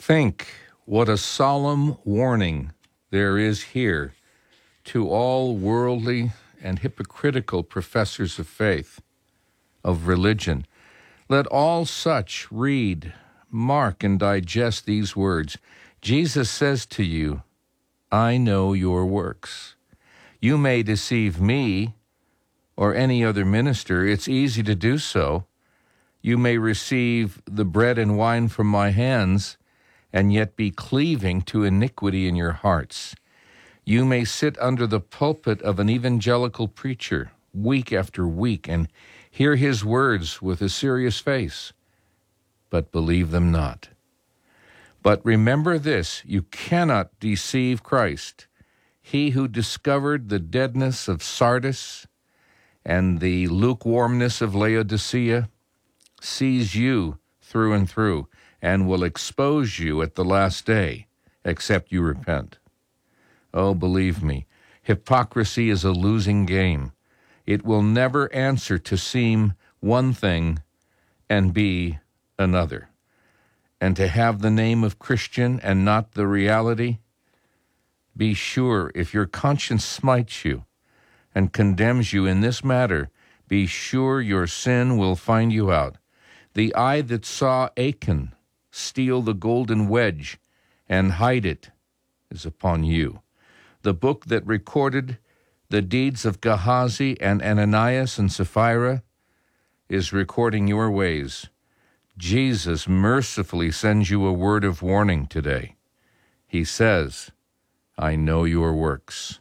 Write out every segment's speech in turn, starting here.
Think what a solemn warning there is here to all worldly and hypocritical professors of faith, of religion. Let all such read, mark, and digest these words. Jesus says to you, I know your works. You may deceive me or any other minister. It's easy to do so. You may receive the bread and wine from my hands and yet be cleaving to iniquity in your hearts. You may sit under the pulpit of an evangelical preacher week after week and hear his words with a serious face, but believe them not. But remember this, you cannot deceive Christ. He who discovered the deadness of Sardis and the lukewarmness of Laodicea sees you through and through and will expose you at the last day, except you repent. Oh, believe me, hypocrisy is a losing game. It will never answer to seem one thing and be another. And to have the name of Christian and not the reality, be sure if your conscience smites you and condemns you in this matter, be sure your sin will find you out. The eye that saw Achan steal the golden wedge and hide it is upon you. The book that recorded the deeds of Gehazi and Ananias and Sapphira is recording your ways. Jesus mercifully sends you a word of warning today. He says, I know your works.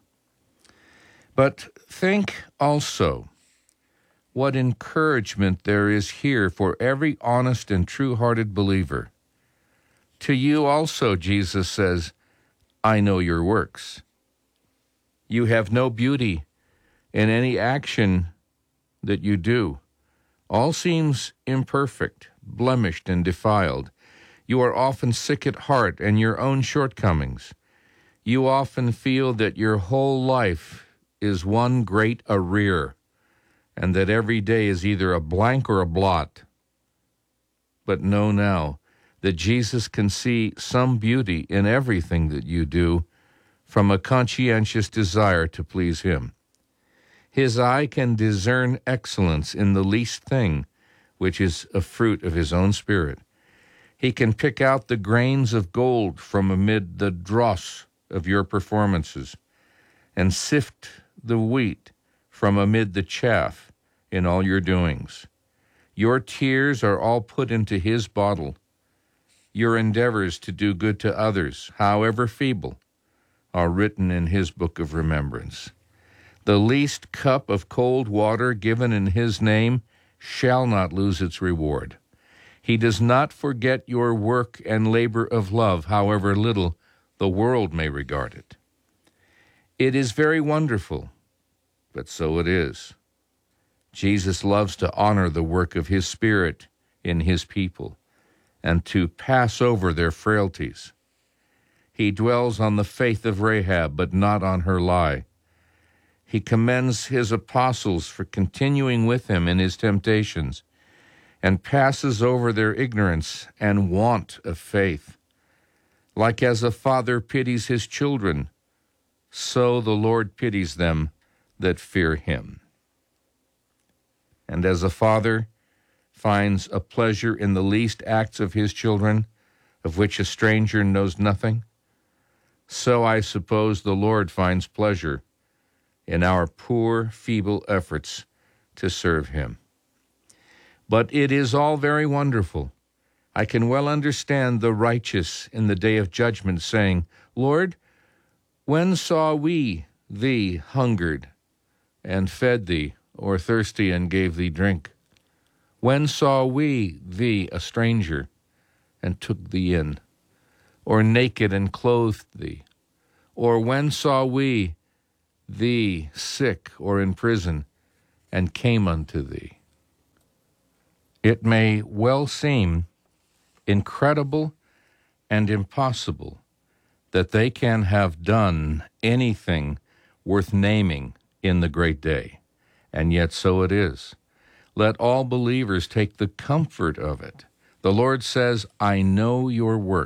But think also what encouragement there is here for every honest and true-hearted believer. To you also, Jesus says, I know your works. You have no beauty in any action that you do. All seems imperfect, blemished, and defiled. You are often sick at heart and your own shortcomings. You often feel that your whole life is one great arrear, and that every day is either a blank or a blot. But know now that Jesus can see some beauty in everything that you do from a conscientious desire to please him. His eye can discern excellence in the least thing, which is a fruit of his own Spirit. He can pick out the grains of gold from amid the dross of your performances and sift the wheat from amid the chaff in all your doings. Your tears are all put into his bottle. Your endeavors to do good to others, however feeble, are written in his book of remembrance. The least cup of cold water given in his name shall not lose its reward. He does not forget your work and labor of love, however little the world may regard it. It is very wonderful, but so it is. Jesus loves to honor the work of his Spirit in his people and to pass over their frailties. He dwells on the faith of Rahab, but not on her lie. He commends his apostles for continuing with him in his temptations and passes over their ignorance and want of faith. Like as a father pities his children, so the Lord pities them that fear him. And as a father finds a pleasure in the least acts of his children, of which a stranger knows nothing, so I suppose the Lord finds pleasure in our poor, feeble efforts to serve him. But it is all very wonderful. I can well understand the righteous in the day of judgment saying, Lord, when saw we thee hungered and fed thee, or thirsty and gave thee drink? When saw we thee a stranger and took thee in, or naked and clothed thee? Or when saw we thee sick or in prison and came unto thee? It may well seem incredible and impossible that they can have done anything worth naming in the great day, and yet so it is. Let all believers take the comfort of it. The Lord says, I know your works.